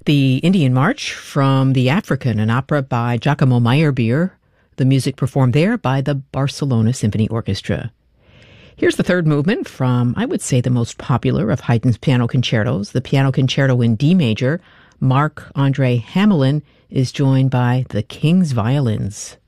The Indian March from the African, an opera by Giacomo Meyerbeer. The music performed there by the Barcelona Symphony Orchestra. Here's the third movement from, I would say, the most popular of Haydn's piano concertos, the Piano Concerto in D major. Marc-André Hamelin is joined by the King's Violins.